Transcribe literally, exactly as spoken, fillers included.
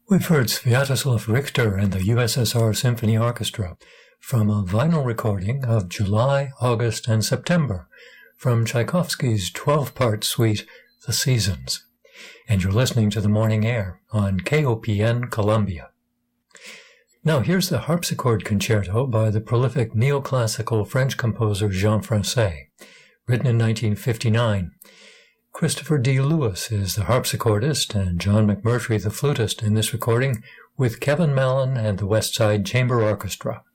We've heard Sviatoslav Richter and the U S S R Symphony Orchestra from a vinyl recording of July, August, and September from Tchaikovsky's twelve-part suite, The Seasons. And you're listening to The Morning Air on K O P N Columbia. Now here's the harpsichord concerto by the prolific neoclassical French composer Jean Francais, written in nineteen fifty-nine. Christopher D. Lewis is the harpsichordist and John McMurtry the flutist in this recording with Kevin Mallon and the West Side Chamber Orchestra.